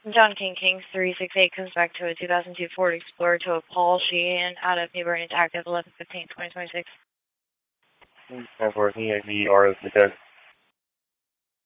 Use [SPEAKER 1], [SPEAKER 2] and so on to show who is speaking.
[SPEAKER 1] John King 368 comes back to a 2002 Ford Explorer to a Paul Sheehan out of New Bern, active 11/15/2026.
[SPEAKER 2] And for EAVR is the code.